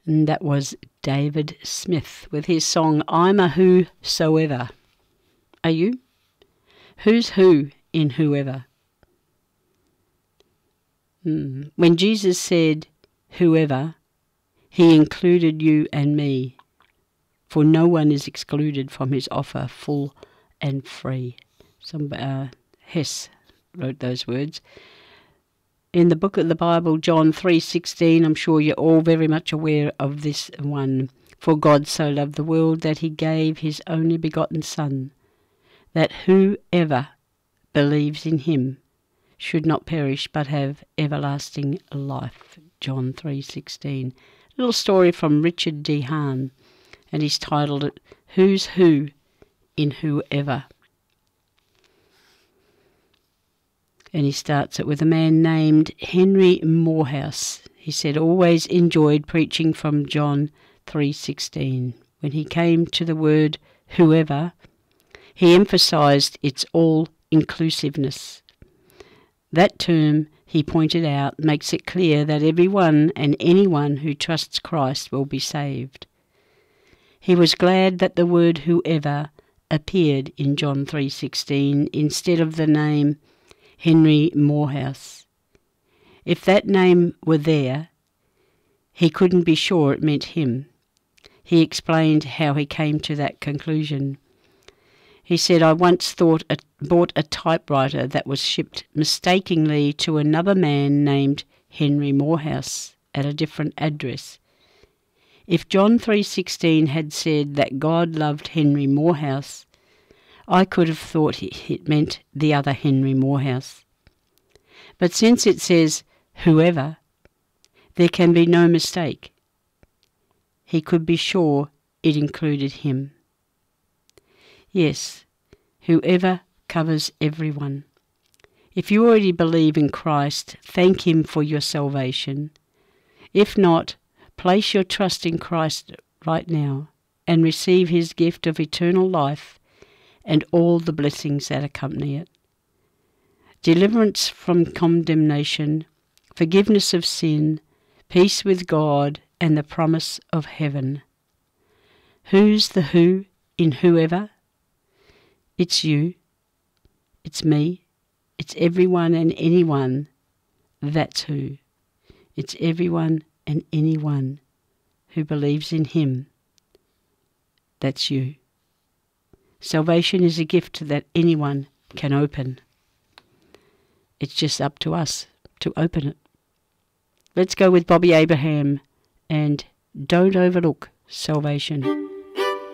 And that was David Smith with his song, I'm a Whosoever. Are you? Who's who in whoever? When Jesus said whoever, he included you and me, for no one is excluded from his offer, full and free. Hess wrote those words. In the book of the Bible, John 3:16, I'm sure you're all very much aware of this one. For God so loved the world that he gave his only begotten Son, that whoever believes in him should not perish but have everlasting life. John 3:16. Little story from Richard D. Hahn, and he's titled it, Who's Who in Whoever. And he starts it with a man named Henry Morehouse. He said, always enjoyed preaching from John 3:16. When he came to the word whoever, he emphasized its all-inclusiveness. That term, he pointed out, makes it clear that everyone and anyone who trusts Christ will be saved. He was glad that the word whoever appeared in John 3:16 instead of the name Henry Morehouse. If that name were there, he couldn't be sure it meant him. He explained how he came to that conclusion. He said, I once bought a typewriter that was shipped mistakenly to another man named Henry Morehouse at a different address. If John 3:16 had said that God loved Henry Morehouse, I could have thought it meant the other Henry Morehouse. But since it says whoever, there can be no mistake. He could be sure it included him. Yes, whoever covers everyone. If you already believe in Christ, thank him for your salvation. If not, place your trust in Christ right now and receive his gift of eternal life and all the blessings that accompany it. Deliverance from condemnation, forgiveness of sin, peace with God, and the promise of heaven. Who's the who in whoever? It's you, it's me, it's everyone and anyone. That's who. It's everyone and anyone who believes in him. That's you. Salvation is a gift that anyone can open. It's just up to us to open it. Let's go with Bobby Abraham and Don't Overlook Salvation.